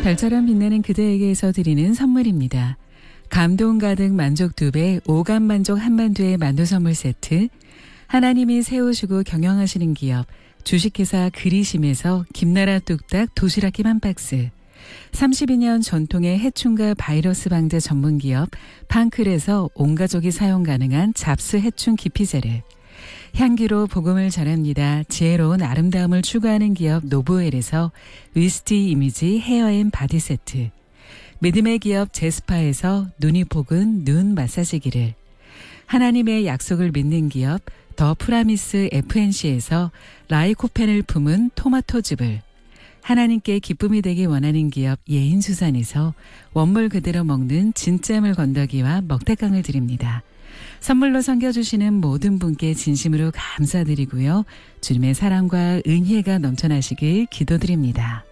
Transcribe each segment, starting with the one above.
별처럼 빛나는 그대에게서 드리는 선물입니다. 감동 가득 만족 2배, 오감 만족 한만두의 만두 선물 세트, 하나님이 세우시고 경영하시는 기업, 주식회사 그리심에서 김나라 뚝딱 도시락김 한 박스, 32년 전통의 해충과 바이러스 방제 전문기업 팡클에서 온 가족이 사용 가능한 잡스 해충 기피제를, 향기로 복음을 전합니다. 지혜로운 아름다움을 추구하는 기업 노브웰에서 위스티 이미지 헤어앤 바디 세트, 믿음의 기업 제스파에서 눈이 복은 눈 마사지기를, 하나님의 약속을 믿는 기업 더 프라미스 FNC에서 라이코펜을 품은 토마토즙을, 하나님께 기쁨이 되기 원하는 기업 예인수산에서 원물 그대로 먹는 진짜물 건더기와 먹태깡을 드립니다. 선물로 섬겨주시는 모든 분께 진심으로 감사드리고요. 주님의 사랑과 은혜가 넘쳐나시길 기도드립니다.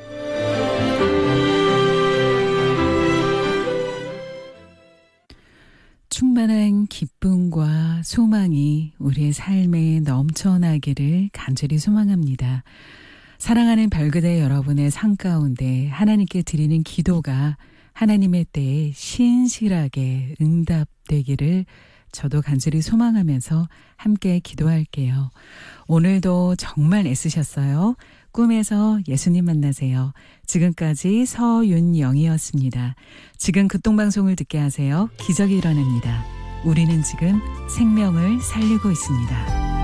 충만한 기쁨과 소망이 우리의 삶에 넘쳐나기를 간절히 소망합니다. 사랑하는 별그대 여러분의 삶 가운데 하나님께 드리는 기도가 하나님의 때에 신실하게 응답되기를 저도 간절히 소망하면서 함께 기도할게요. 오늘도 정말 애쓰셨어요. 꿈에서 예수님 만나세요. 지금까지 서윤영이었습니다. 지금 극동방송을 듣게 하세요. 기적이 일어납니다. 우리는 지금 생명을 살리고 있습니다.